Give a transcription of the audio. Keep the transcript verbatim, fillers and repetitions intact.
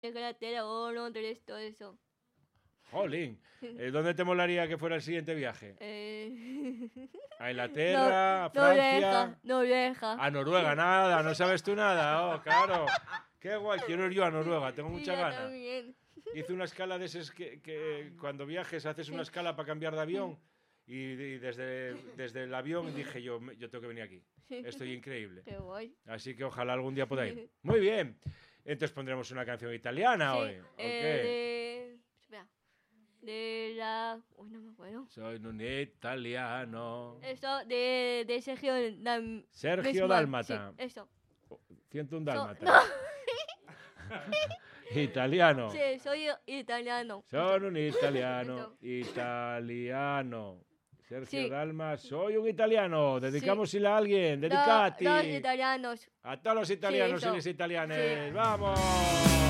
Inglaterra, oh, Londres, todo eso. Jolín, eh, ¿dónde te molaría que fuera el siguiente viaje? Eh... ¿A Inglaterra? No, ¿A Francia? Noruega, Noruega. A Noruega, nada, no sabes tú nada, oh, claro. Qué guay, quiero ir yo a Noruega, tengo Sí, mucha yo gana. también. Hice una escala de esas que, que cuando viajes haces una escala para cambiar de avión y, y desde, desde el avión dije yo, yo tengo que venir aquí. Estoy increíble. Qué guay. Así que ojalá algún día pueda ir. Muy bien. Entonces pondremos una canción italiana Sí, hoy. ¿O qué? eh, de... Espera. De la... Uy, no me acuerdo. Soy un italiano. Eso, de, de Sergio Dam... Sergio Mesmal, Dálmata. Sí, eso. ciento un So- Dálmata. no. Italiano. Sí, soy italiano. Soy un italiano. Eso. Italiano. Sergio Sí. Dalma, soy un italiano. Dedicamos Sí. a alguien. Do- Dedicati. Dos italianos. A todos los italianos Sí, y eso. las italianas. Sí. ¡Vamos!